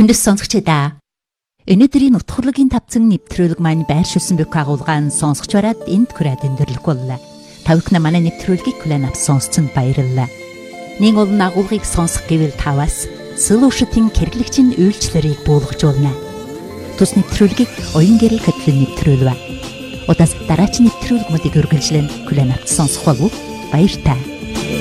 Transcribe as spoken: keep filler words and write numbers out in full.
Хүндэс сонсогчдаа өнөөдрийн утгуурлын тавцан нэвтрүүлэг маань байршуулсан бүх агуулгаан сонсогч бараад энд хүрээд өндөрлөх боллоо. Тавхна манай нэвтрүүлгийг хүлээн авсан сонсцонд баярлалаа. Нэг олон агуулгыг сонсох гэвэл таваас Solution-ийн хэрэглэгчийн үйлчлэлийг буулгажуулна. Тус нэвтрүүлгийг оюун гэрэл хөтлөн нэвтрүүлвэ. Удаас дараач нэвтрүүлгүүдийг үргэлжлэн хүлээн авч сонсох болов уу? Баяр таа.